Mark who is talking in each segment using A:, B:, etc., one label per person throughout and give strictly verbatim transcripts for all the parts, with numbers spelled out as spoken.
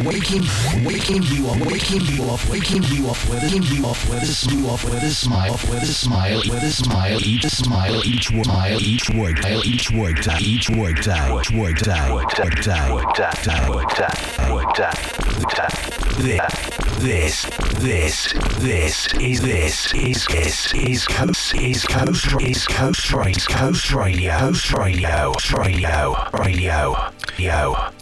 A: waking, waking you up, waking you up, waking you up with a, you up with a, you up with a smile, with a smile, with a smile, each smile, each smile, each work, each work day, each work day, work day, work day, work day, work day, work day. This, this, this is this is this is coast is coast is coast is coast radio, coast radio, radio, radio, radio.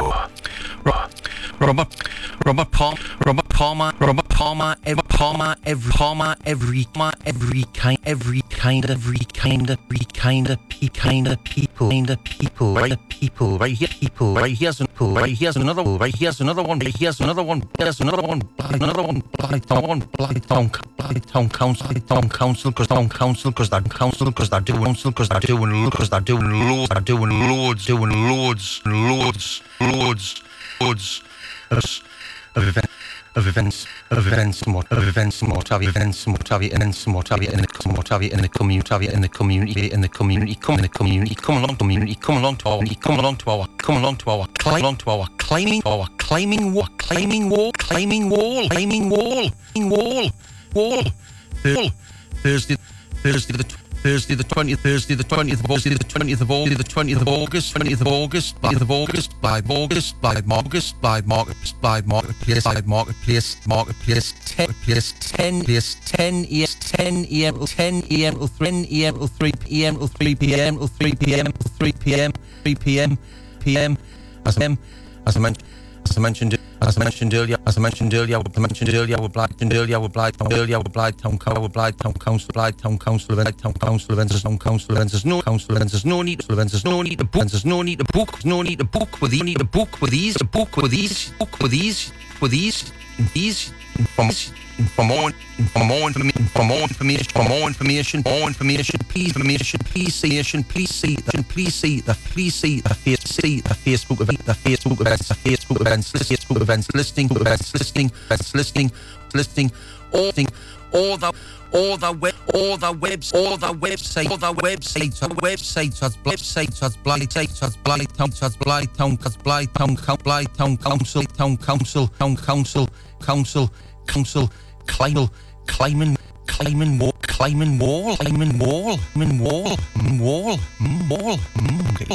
B: Robert, Robert Palmer, Robert Palmer, Robert Palmer, every Palmer, every Palmer, every Palmer, every kind, every kind, every kind, every kind of pe kind of people, kind of people, right? People, right here, people, right here's another, right here's another, right here's another one, right here's another one, there's another one, another one, Blythe Town, one, Blythe Town, Blythe Town Council, Town Council, because Town Council, because that council, because they're doing council, because they're doing, because they're doing loads, they're doing loads, doing loads, loads, loads, loads. Of, of, event, of events, of events, more, of events, more, have events, more, have events, more, have in the, more, have in the community, have in the community, in the community, come in the community, come along, community, come along to our, come along to our, come along to our, climb along to our climbing, our climbing wall, climbing wall, climbing wall, climbing wall, wall, wall, wall, Thursday, Thursday the. Thursday the twentieth, Thursday the twentieth, Thursday the twentieth of August, the twentieth of August, twentieth of August, twentieth of August, by August, by August, by Market, by Marketplace, by Marketplace, Marketplace, ten, place, ten, place, ten, yes, ten a m, ten a m, ten a m, three p m, three p m, three p m, three p m, three p m, p m, as I as I mentioned, as I mentioned. As I mentioned earlier, as I mentioned earlier, I mentioned earlier, we're Blythe, earlier, we're Blythe Town, earlier, we're Blythe Town, we're Blythe Town Council, Blythe Town Council, Blythe Town Council events, there's no council events, there's no council events, there's no need, events, there's no need to book, there's no need to book, there's no need to book with these, need to book with these, to book with these, book with these, with these, these, from for more, for more information, for more information, for more information, more information, please information, please see, please see, please see, the please see, the face, see, the Facebook event, the Facebook events, the Facebook events, Facebook events, listing, events, listing, events, listing, listing, all thing, all the, all the web, all the webs, all the websites, all the websites, all websites, as websites, as Blythe, as Blythe Town, as Blythe Town, as Blythe Town, Blythe Town Council, Town Council, Town Council, Council, Council. Climbing, climbing, climbing wall, climbing wall, climbing wall, climbing wall, wall, wall. Get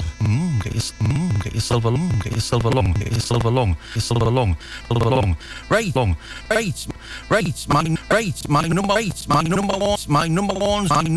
B: get yourself along, get yourself along, get yourself along, get yourself along, along. Right, long, right, right. My right, my number eight, my number one, my number one, my.